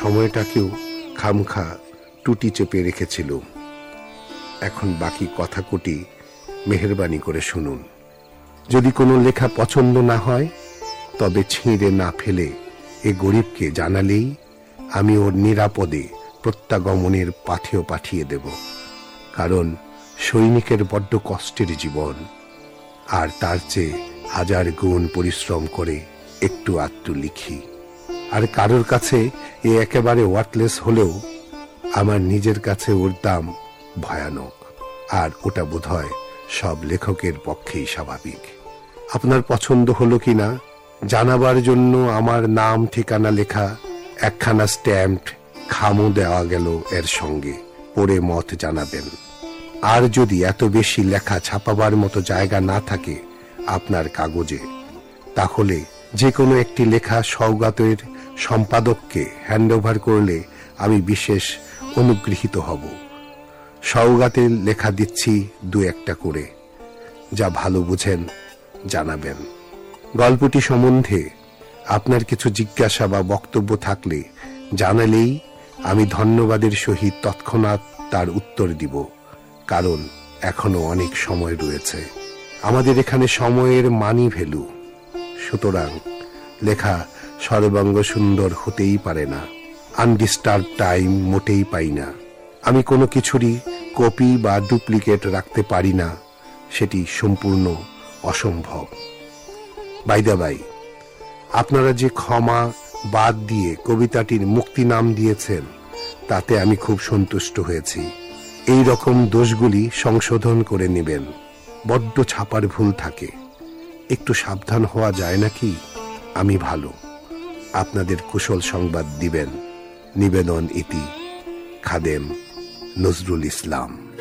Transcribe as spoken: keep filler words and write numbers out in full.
সময়টাকেও খামখা টুটি চেপে রেখেছিল। এখন বাকি কথা কোটি মেহেরবানি করে শুনুন। যদি কোনো লেখা পছন্দ না হয় তবে ছিঁড়ে না ফেলে এ গরিবকে জানালেই আমি ওর নিরাপদে প্রত্যাগমনের পাথেও পাঠিয়ে দেব। কারণ সৈনিকের বড্ড কষ্টের জীবন, আর তার চেয়ে হাজার গুণ পরিশ্রম করে একটু আধটু লিখি। আর কারোর কাছে এ একেবারে ওয়ার্থলেস হলেও আমার নিজের কাছে ওর দাম ভয়ানক, আর ওটা বোধহয় সব লেখকের পক্ষেই স্বাভাবিক। আপনার পছন্দ হলো কিনা জানাবার জন্য আমার নাম ঠিকানা লেখা একখানা স্ট্যাম্প খামও দেওয়া গেল এর সঙ্গে, পড়ে মত জানাবেন। আর যদি এত বেশি লেখা ছাপাবার মতো জায়গা না থাকে আপনার কাগজে, তাহলে যে কোনো একটি লেখা সওগাতের সম্পাদককে হ্যান্ডওভার করলে আমি বিশেষ অনুগৃহীত হব। সওগাতের লেখা দিচ্ছি দু একটা করে, যা ভালো বুঝেন জানাবেন। গল্পটি সম্বন্ধে আপনার কিছু জিজ্ঞাসা বা বক্তব্য থাকলে জানালেই আমি ধন্যবাদের সহিত তৎক্ষণাৎ তার উত্তর দিব, কারণ এখনো অনেক সময় রয়েছে। আমাদের এখানে সময়ের মানি ভ্যালু, সুতরাং লেখা সর্বাঙ্গ সুন্দর হতেই পারে না। আনডিস্টার্ব টাইম মোটেই পাই না। আমি কোনো কিছুরই কপি বা ডুপ্লিকেট রাখতে পারি না, সেটি সম্পূর্ণ অসম্ভব। বাই দা বাই, আপনারা যে ক্ষমা বাদ দিয়ে কবিতাটির মুক্তি নাম দিয়েছেন তাতে আমি খুব সন্তুষ্ট হয়েছি। এই রকম দোষগুলি সংশোধন করে নেবেন। বড্ড ছাপার ভুল থাকে, একটু সাবধান হওয়া যায় নাকি? আমি ভালো। আপনাদের কুশল সংবাদ দিবেন। নিবেদন ইতি খাদেম নজরুল ইসলাম।